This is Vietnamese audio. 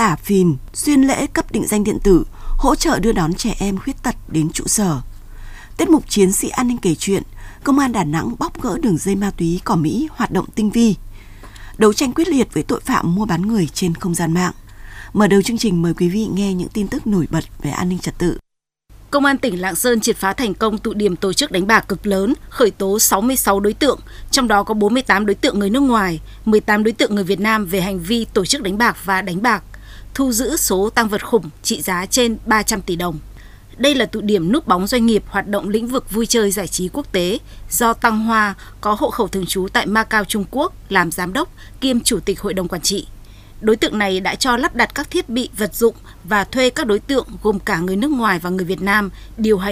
xả phìn, xuyên lễ cấp định danh điện tử, hỗ trợ đưa đón trẻ em khuyết tật đến trụ sở. Tiết mục Chiến sĩ an ninh kể chuyện, Công an Đà Nẵng bóc gỡ đường dây ma túy cỏ Mỹ hoạt động tinh vi. Đấu tranh quyết liệt với tội phạm mua bán người trên không gian mạng. Mở đầu chương trình mời quý vị nghe những tin tức nổi bật về an ninh trật tự. Công an tỉnh Lạng Sơn triệt phá thành công tụ điểm tổ chức đánh bạc cực lớn, khởi tố 66 đối tượng, trong đó có 48 đối tượng người nước ngoài, 18 đối tượng người Việt Nam về hành vi tổ chức đánh bạc và đánh bạc, thu giữ số tang vật khủng trị giá trên 300 tỷ đồng. Đây là tụ điểm núp bóng doanh nghiệp hoạt động lĩnh vực vui chơi giải trí quốc tế do Tăng Hoa có hộ khẩu thường trú tại Macau, Trung Quốc làm giám đốc kiêm chủ tịch hội đồng quản trị. Đối tượng này đã cho lắp đặt các thiết bị vật dụng và thuê các đối tượng gồm cả người nước ngoài và người Việt Nam điều hành